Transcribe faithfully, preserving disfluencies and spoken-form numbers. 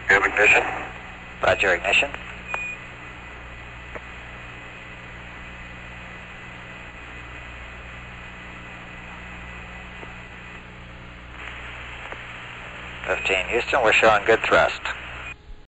You have ignition? Roger, ignition. fifteen Houston, we're showing good thrust.